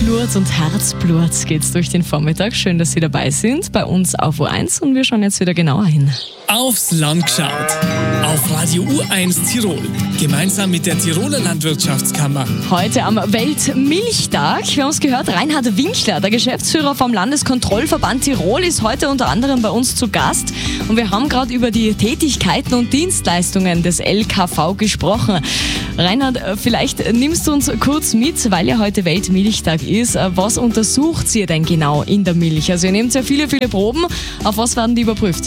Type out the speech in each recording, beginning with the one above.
Glut und Herzblut geht's durch den Vormittag. Schön, dass Sie dabei sind bei uns auf U1 und wir schauen jetzt wieder genauer hin. Aufs Land geschaut. Auf Radio U1 Tirol. Gemeinsam mit der Tiroler Landwirtschaftskammer. Heute am Weltmilchtag. Wir haben es gehört, Reinhard Winkler, der Geschäftsführer vom Landeskontrollverband Tirol, ist heute unter anderem bei uns zu Gast. Und wir haben gerade über die Tätigkeiten und Dienstleistungen des LKV gesprochen. Reinhard, vielleicht nimmst du uns kurz mit, weil ja heute Weltmilchtag ist. Was untersucht ihr denn genau in der Milch? Also ihr nehmt ja viele Proben. Auf was werden die überprüft?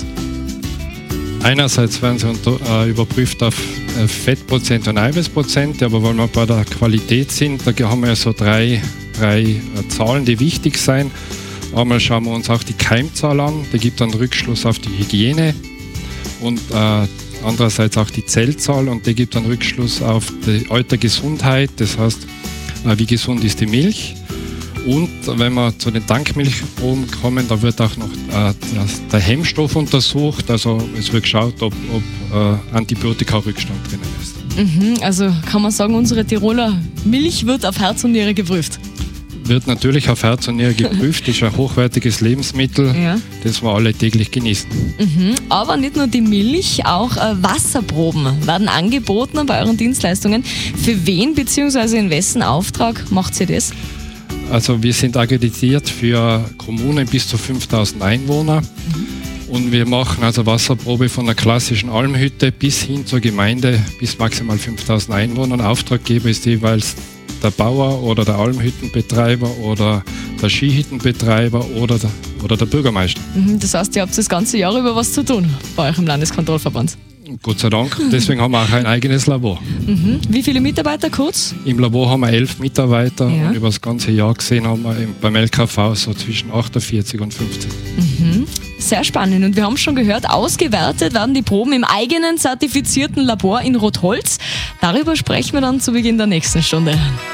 Einerseits werden sie überprüft auf Fettprozent und Eiweißprozent, aber weil wir bei der Qualität sind, da haben wir ja so drei Zahlen, die wichtig sind. Einmal schauen wir uns auch die Keimzahl an, die gibt dann Rückschluss auf die Hygiene, und andererseits auch die Zellzahl, und die gibt dann Rückschluss auf die Eutergesundheit, das heißt, wie gesund ist die Milch. Und wenn wir zu den Tankmilchproben kommen, da wird auch noch der Hemmstoff untersucht. Also es wird geschaut, ob Antibiotika-Rückstand drinnen ist. Also kann man sagen, unsere Tiroler Milch wird auf Herz und Niere geprüft? Wird natürlich auf Herz und Niere geprüft. Das ist ein hochwertiges Lebensmittel, das wir alle täglich genießen. Aber nicht nur die Milch, auch Wasserproben werden angeboten bei euren Dienstleistungen. Für wen bzw. in wessen Auftrag macht ihr das? Also wir sind akkreditiert für Kommunen bis zu 5000 Einwohner, und wir machen also Wasserprobe von der klassischen Almhütte bis hin zur Gemeinde bis maximal 5000 Einwohner. Auftraggeber ist jeweils der Bauer oder der Almhüttenbetreiber oder der Skihüttenbetreiber oder der Bürgermeister. Das heißt, ihr habt das ganze Jahr über was zu tun bei eurem Landeskontrollverband? Gott sei Dank. Deswegen haben wir auch ein eigenes Labor. Wie viele Mitarbeiter kurz? Im Labor haben wir 11 Mitarbeiter, und über das ganze Jahr gesehen haben wir beim LKV so zwischen 48 und 50. Sehr spannend. Und wir haben schon gehört, ausgewertet werden die Proben im eigenen zertifizierten Labor in Rotholz. Darüber sprechen wir dann zu Beginn der nächsten Stunde.